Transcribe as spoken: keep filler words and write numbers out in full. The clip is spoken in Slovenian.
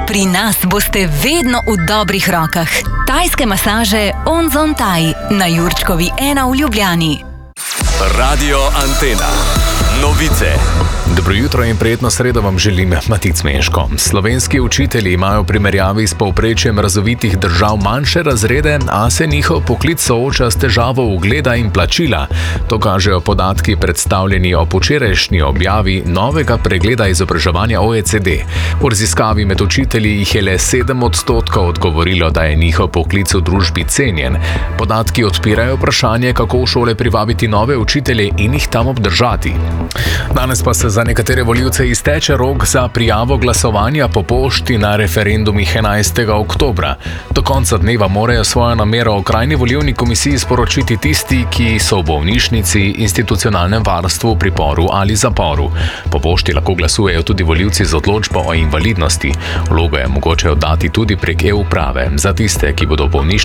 Pri nas boste vedno v dobrih rokah. Tajske masaže Onzon Thai na Jurčkovi ena v Ljubljani. Radio Antena. Novice. Dobro jutro in prijetno sredo vam želim, Matic Meško. Slovenski učitelji imajo v primerjavi s povprečjem razvitih držav manjše razrede, a se njihov poklic sooča s težavo ugleda in plačila. To kažejo podatki predstavljeni o včerajšnji objavi novega pregleda izobraževanja O E C D. V raziskavi med učitelji jih je le sedem odstotkov odgovorilo, da je njihov poklic v družbi cenjen. Podatki odpirajo vprašanje, kako v šole privabiti nove učitelje in jih tam obdržati. Danes pa se za nekatere volivce izteče rok za prijavo glasovanja po pošti na referendumih enajstega oktobra. Do konca dneva morajo svojo namero okrajni volilni komisiji sporočiti tisti, ki so v bolnišnici, institucionalnem varstvu, priporu ali zaporu. Po pošti lahko glasujejo tudi volivci z odločbo o invalidnosti. Vlogo je mogoče oddati tudi prek e-uprave. Za tiste, ki bodo v bolnišnici